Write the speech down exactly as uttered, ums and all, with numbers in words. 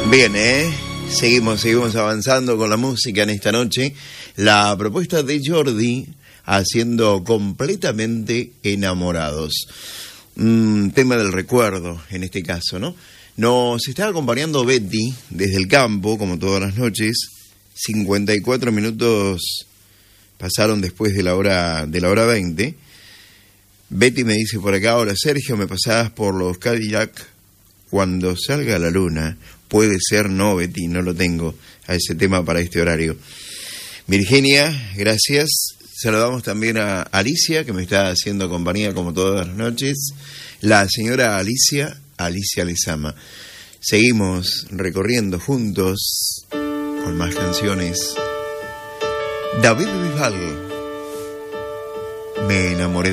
Bien, ¿eh? Seguimos, seguimos avanzando con la música en esta noche. La propuesta de Jordi haciendo Completamente Enamorados. Un tema del recuerdo, en este caso, ¿no? Nos está acompañando Betty desde el campo, como todas las noches. cincuenta y cuatro minutos pasaron después de la hora de la hora veinte. Betty me dice por acá: hola Sergio, me pasabas por los Cadillac cuando salga la luna. Puede ser, no Betty, no lo tengo a ese tema para este horario. Virginia, gracias. Saludamos también a Alicia, que me está haciendo compañía como todas las noches. La señora Alicia, Alicia Lezama. Seguimos recorriendo juntos con más canciones. David Bisbal, me enamoré de